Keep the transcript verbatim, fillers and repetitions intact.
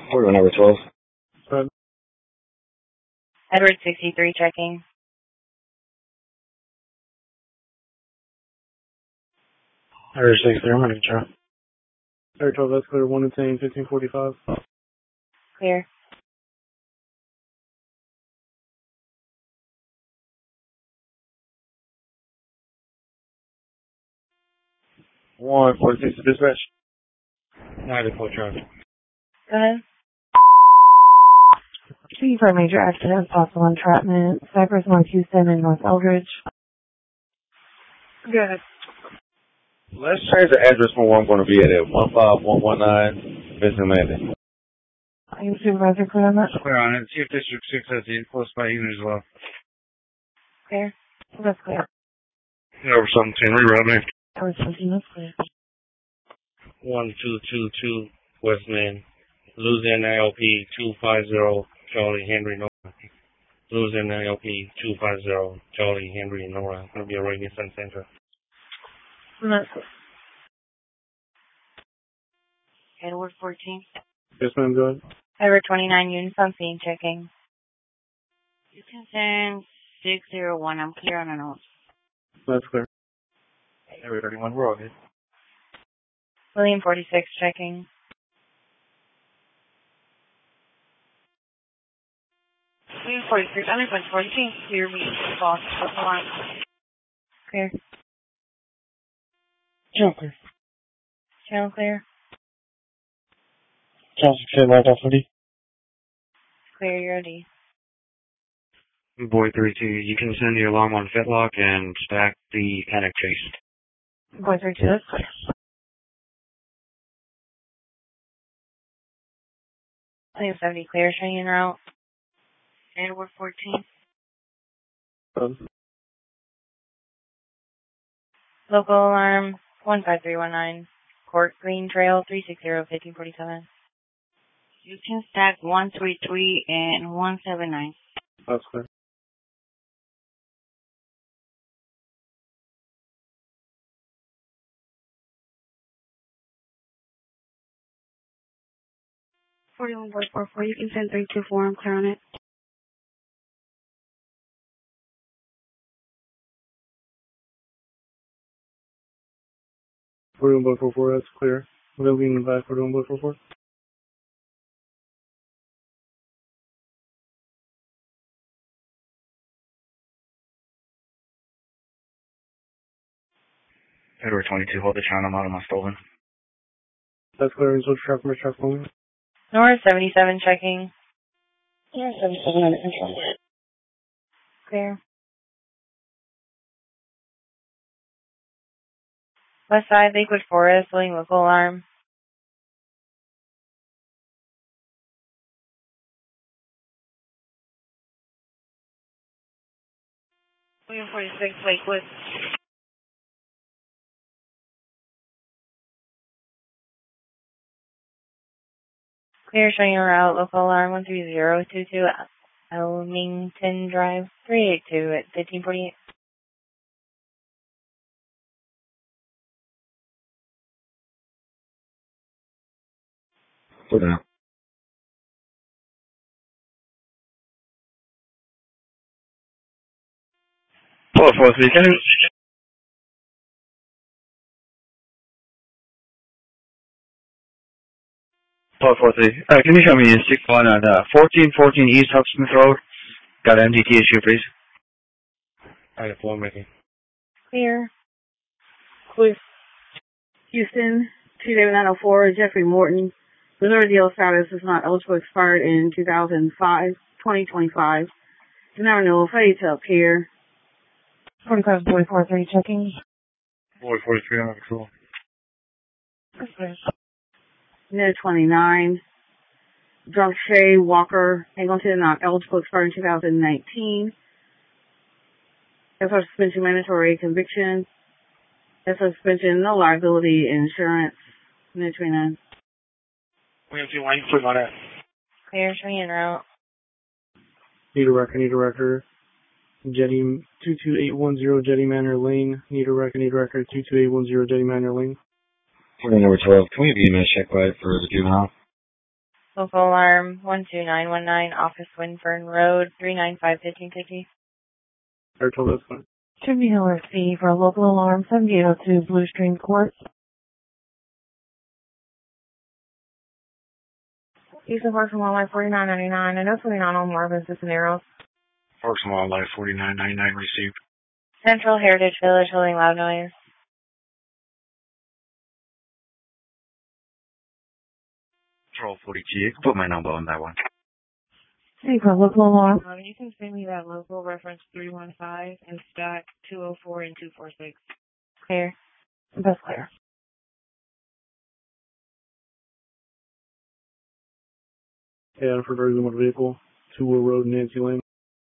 Order number twelve. Uh, Edward sixty-three checking. Edward sixty-three, I'm ready to try. Edward twelve, that's clear, one and ten, fifteen forty-five. Clear. one forty-six to dispatch. ninety four traffic. Go ahead. Three for a major accident, possible entrapment, Cypress one Houston and North Eldridge. Go ahead. Let's change the address from where I'm going to be at at one five one one nine Vincent Landing. Are you supervisor clear on that? Clear on it. Chief District six thirteen, close by Evening as well. Clear. That's clear. Over seventeen, reroute me. Over seventeen, that's clear. one two two two West Main. Losing L P two five zero Charlie Henry Nora. Losing L P two five zero Charlie Henry Nora. Going to be a radio Sun Center. That's clear. Edward fourteen. Yes, ma'am, go ahead. Edward twenty-nine units on scene checking. You can send six zero one. I'm clear on a note. That's clear. Edward thirty-one, we're all good. William forty-six checking. William forty-six, Underwood fourteen, clear me. Boss, alarm. Clear. Channel clear. Channel clear. Channel six, right off of D. Clear, you're ready. Boy three two, you can send the alarm on Fetlock and stack the panic chase. Boy three two, that's clear. William seventy clear, showing en route. Edward fourteen. Um, Local alarm one five three one nine. Court Green Trail three six zero fifteen forty-seven. You can stack one three three and one seven nine. that's clear. forty-one point four four, you can send three two four, I'm clear on it. forty-one point four four, that's clear. We're going to be in the back, forty-one point four four. Edward twenty-two, hold the channel, I'm out of my stolen. That's clear, and so traffic, commercial traffic only. North seventy-seven checking. North seventy-seven, under control. Clear. West side, Lakewood Forest, William local alarm. William forty-six, Lakewood. Clear, showing your route, local alarm one three zero two two Elmington Drive, three eight two at fifteen forty-eight. Put down. twelve four three, can you? twelve four three. Uh, can you show me in six one on uh, fourteen fourteen East Huffsmith Road? Got an M D T issue, please. I have one making. Clear. Cliff Houston, two David nine oh four, Jeffrey Morton. Reserve deal status is not eligible, expired in two thousand five, twenty twenty-five. Do not renewal, failure to appear. forty-five boy four three checking. Boy forty-three, under control. That's clear. Mid twenty-nine. Drunk Shay Walker Angleton, not eligible, expired in two thousand nineteen. S R suspension, mandatory conviction. S R suspension, no liability insurance. Mid twenty-nine. William two, why you put on that? Clear, showing en route. Need a record, need a record. Jetty two two eight one zero Jetty Manor Lane. Need a record, need a record. two two eight one zero Jetty Manor Lane. Order number twelve. Can we have email check by for the juvenile? Local alarm one two nine one nine, Office Winfern Road, three nine five one five six zero. Airtel, that's fine. Jimmy Miller C for local alarm seventy-eight oh two Blue Stream Court. Eastern Parks and Wildlife forty-nine ninety-nine. I know twenty-nine on Marvin Cisneros. Parks and Wildlife forty-nine ninety-nine received. Central Heritage Village holding loud noise. Control forty-two, you can put my number on that one. C for local alarm. Um, you can send me that local reference three one five and stack two oh four and two four six. Clear. That's clear. Yeah, for version one vehicle, Two Will Road, Nancy Lane.